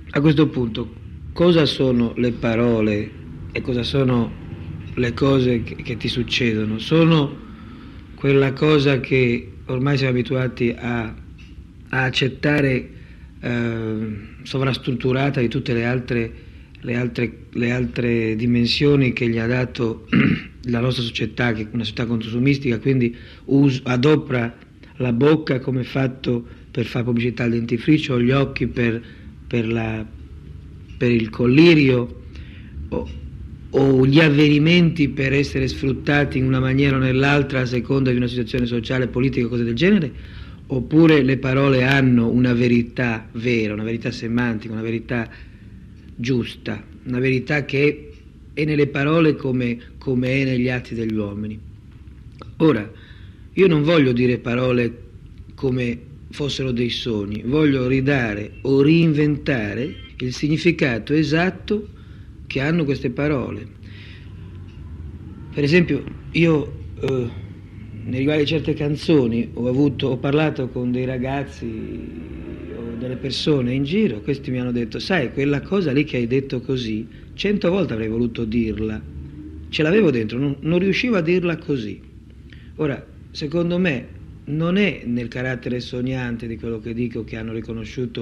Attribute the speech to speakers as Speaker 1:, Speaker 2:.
Speaker 1: A questo punto, cosa sono le parole e cosa sono le cose che ti succedono? Sono quella cosa che ormai siamo abituati a accettare sovrastrutturata di tutte le altre dimensioni che gli ha dato la nostra società, che è una società consumistica, quindi adopera la bocca come fatto per fare pubblicità al dentifricio, gli occhi per il collirio o gli avvenimenti per essere sfruttati in una maniera o nell'altra a seconda di una situazione sociale, politica o cose del genere, oppure le parole hanno una verità vera, una verità semantica, una verità giusta, una verità che è nelle parole come è negli atti degli uomini. Ora, io non voglio dire parole come fossero dei sogni, voglio ridare o reinventare il significato esatto che hanno queste parole. Per esempio, io nei riguardi di certe canzoni ho parlato con dei ragazzi o delle persone in giro, questi mi hanno detto: sai, quella cosa lì che hai detto così, 100 volte avrei voluto dirla, ce l'avevo dentro, non riuscivo a dirla così. Ora, secondo me non è nel carattere sognante di quello che dico che hanno riconosciuto